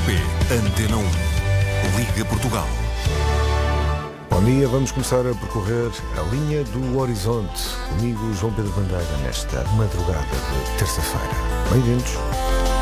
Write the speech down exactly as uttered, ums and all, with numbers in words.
P, Antena um, Liga Portugal. Bom dia, vamos começar a percorrer a linha do horizonte. Comigo, João Pedro Bandeira, nesta madrugada de terça-feira. Bem-vindos.